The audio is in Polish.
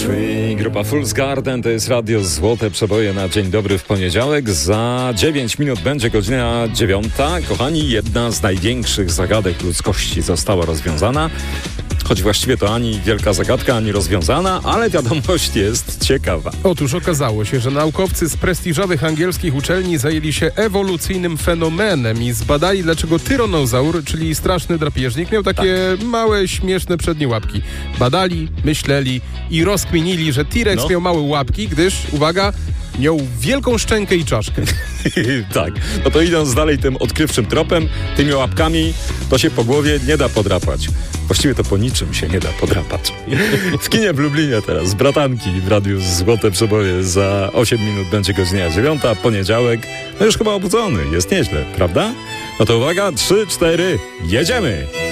i grupa Fool's Garden. To jest radio Złote Przeboje na dzień dobry w poniedziałek. Za 9 minut będzie godzina 9. Kochani, jedna z największych zagadek ludzkości została rozwiązana. Choć właściwie to ani wielka zagadka, ani rozwiązana, ale wiadomość jest ciekawa. Otóż okazało się, że naukowcy z prestiżowych angielskich uczelni zajęli się ewolucyjnym fenomenem i zbadali, dlaczego tyranozaur, czyli straszny drapieżnik, miał takie małe, śmieszne przednie łapki. Badali, myśleli i rozkminili, że T-Rex miał małe łapki, gdyż, uwaga, miał wielką szczękę i czaszkę. Tak, no to idąc dalej tym odkrywczym tropem, tymi łapkami, to się po głowie nie da podrapać. Właściwie to po niczym się nie da podrapać. W kinie w Lublinie teraz bratanki w radiu Złote Przeboje. Za 8 minut będzie godzina 9, poniedziałek. No już chyba obudzony, jest nieźle, prawda? No to uwaga, 3, 4, jedziemy!